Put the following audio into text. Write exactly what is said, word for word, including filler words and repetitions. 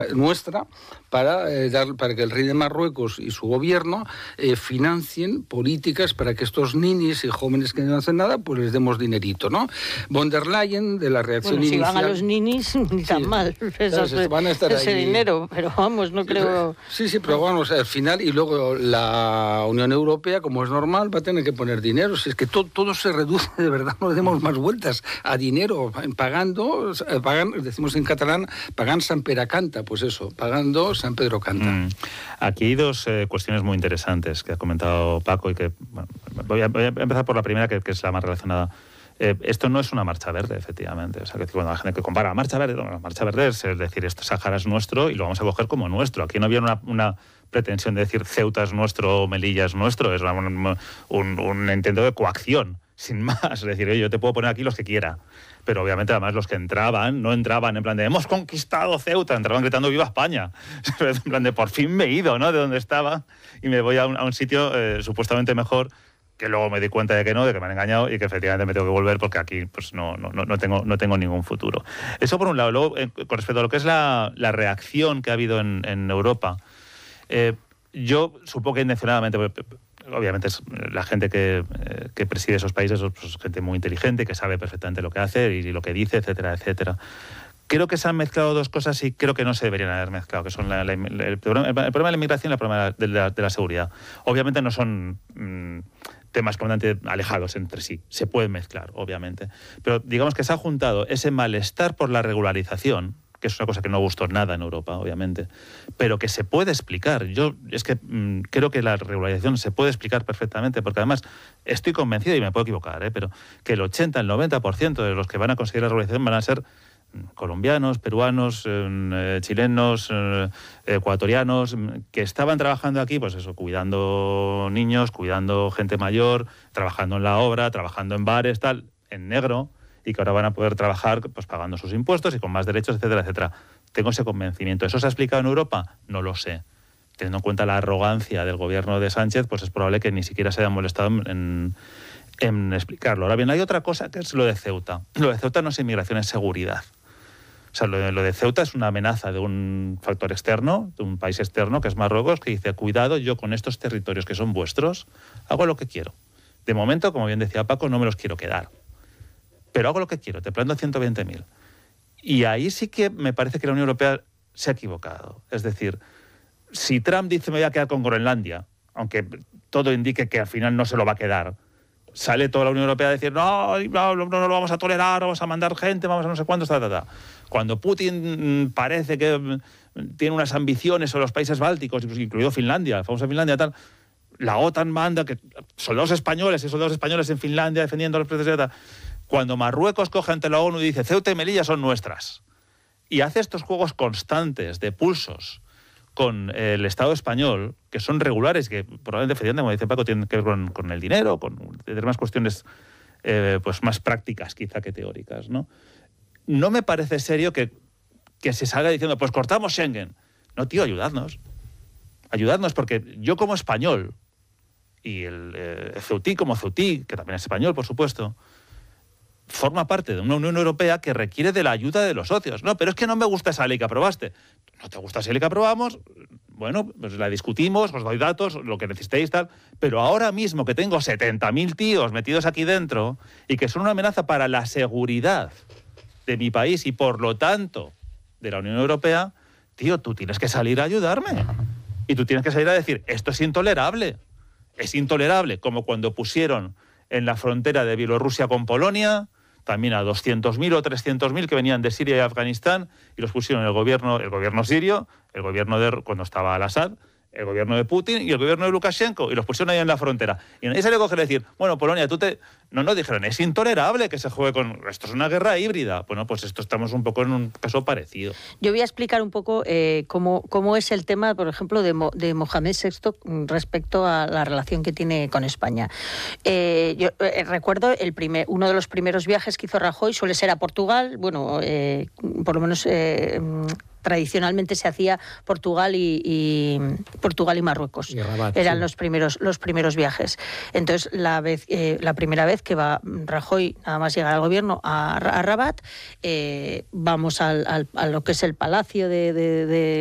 nuestra para, eh, dar, para que el rey de Marruecos y su gobierno eh, financien políticas para que estos ninis y jóvenes que no hacen nada, pues les demos dinerito, ¿no? Von der Leyen, de la reacción bueno, si inicial... van a los ninis, ni tan sí, mal, claro, esos, van a estar ese ahí. dinero, pero vamos, no creo... Sí, sí, pero vamos, al final, y luego la Unión Europea, como es normal, va a tener que poner dinero. Si es que todo, todo se reduce, de verdad, no le demos más vueltas a dinero, pagando, pagan, decimos en catalán, pagan San Pere canta, pues eso, pagando San Pedro canta. Mm. Aquí hay dos eh, cuestiones muy interesantes que ha comentado Paco y que bueno, voy, a, voy a empezar por la primera, que, que es la más relacionada. Eh, esto no es una marcha verde, efectivamente. O sea, que cuando la gente que compara la marcha verde, no, la marcha verde es decir, esto Sáhara es nuestro y lo vamos a coger como nuestro. Aquí no había una, una pretensión de decir Ceuta es nuestro, Melilla es nuestro, es una, un, un, un intento de coacción, sin más. Es decir, oye, yo te puedo poner aquí los que quiera. Pero obviamente además los que entraban, no entraban en plan de hemos conquistado Ceuta, entraban gritando ¡Viva España! En plan de por fin me he ido, ¿no? De donde estaba y me voy a un, a un sitio eh, supuestamente mejor, que luego me di cuenta de que no, de que me han engañado y que efectivamente me tengo que volver porque aquí pues no, no, no, tengo, no tengo ningún futuro. Eso por un lado. Luego, eh, con respecto a lo que es la, la reacción que ha habido en, en Europa, eh, yo supongo que intencionadamente... Obviamente es la gente que, eh, que preside esos países, pues, gente muy inteligente, que sabe perfectamente lo que hace y lo que dice, etcétera, etcétera. Creo que se han mezclado dos cosas y creo que no se deberían haber mezclado, que son la, la, el, el, problema, el problema de la inmigración y el problema de la, de la seguridad. Obviamente no son mmm, temas completamente alejados entre sí, se pueden mezclar, obviamente. Pero digamos que se ha juntado ese malestar por la regularización, que es una cosa que no gustó nada en Europa, obviamente, pero que se puede explicar. Yo es que mmm, creo que la regularización se puede explicar perfectamente, porque además estoy convencido, y me puedo equivocar, ¿eh? pero que el ochenta, el noventa por ciento de los que van a conseguir la regularización van a ser colombianos, peruanos, eh, chilenos, eh, ecuatorianos, que estaban trabajando aquí, pues eso, cuidando niños, cuidando gente mayor, trabajando en la obra, trabajando en bares, tal, en negro, y que ahora van a poder trabajar pues pagando sus impuestos y con más derechos, etcétera, etcétera. Tengo ese convencimiento. ¿Eso se ha explicado en Europa? No lo sé. Teniendo en cuenta la arrogancia del gobierno de Sánchez, pues es probable que ni siquiera se hayan molestado en, en explicarlo. Ahora bien, hay otra cosa que es lo de Ceuta. Lo de Ceuta no es inmigración, es seguridad. O sea, lo de, lo de Ceuta es una amenaza de un factor externo, de un país externo, que es Marruecos, que dice, cuidado, yo con estos territorios que son vuestros, hago lo que quiero. De momento, como bien decía Paco, no me los quiero quedar. Pero hago lo que quiero, te planto ciento veinte mil. Y ahí sí que me parece que la Unión Europea se ha equivocado. Es decir, si Trump dice me voy a quedar con Groenlandia, aunque todo indique que al final no se lo va a quedar, sale toda la Unión Europea a decir no, no, no, no lo vamos a tolerar, vamos a mandar gente, vamos a no sé cuántos, ta, ta, ta. Cuando Putin parece que tiene unas ambiciones sobre los países bálticos, incluido Finlandia, la famosa Finlandia, tal, la OTAN manda que soldados españoles y soldados españoles en Finlandia defendiendo los precios de tal. Cuando Marruecos coge ante la ONU y dice Ceuta y Melilla son nuestras, y hace estos juegos constantes de pulsos con el Estado español, que son regulares, que probablemente, efectivamente, como dice Paco, tienen que ver con, con el dinero, con determinadas cuestiones eh, pues más prácticas quizá que teóricas, ¿no? No me parece serio que, que se salga diciendo, pues cortamos Schengen. No, tío, ayudadnos. Ayudadnos, porque yo como español, y el eh, ceutí como ceutí, que también es español, por supuesto, forma parte de una Unión Europea que requiere de la ayuda de los socios. No, pero es que no me gusta esa ley que aprobaste. ¿No te gusta esa ley que aprobamos? Bueno, pues la discutimos, os doy datos, lo que necesitéis, tal. Pero ahora mismo que tengo setenta mil tíos metidos aquí dentro y que son una amenaza para la seguridad de mi país y, por lo tanto, de la Unión Europea, tío, tú tienes que salir a ayudarme. Y tú tienes que salir a decir, esto es intolerable. Es intolerable, como cuando pusieron en la frontera de Bielorrusia con Polonia también a doscientos mil o trescientos mil que venían de Siria y Afganistán y los pusieron el gobierno, el gobierno sirio, el gobierno de cuando estaba al-Assad, el gobierno de Putin y el gobierno de Lukashenko, y los pusieron ahí en la frontera. Y nadie se le coge a decir, bueno, Polonia, tú te... No, no, dijeron, es intolerable que se juegue con... Esto es una guerra híbrida. Bueno, pues esto estamos un poco en un caso parecido. Yo voy a explicar un poco eh, cómo, cómo es el tema, por ejemplo, de, Mo, de Mohamed sexto respecto a la relación que tiene con España. Eh, yo eh, recuerdo el primer, uno de los primeros viajes que hizo Rajoy suele ser a Portugal, bueno, eh, por lo menos... Eh, tradicionalmente se hacía Portugal y, y Portugal y Marruecos. Y Rabat, Eran sí. los primeros los primeros viajes. Entonces, la vez eh, la primera vez que va Rajoy, nada más llegar al gobierno, a, a Rabat, eh, vamos al, al, a lo que es el palacio de, de, de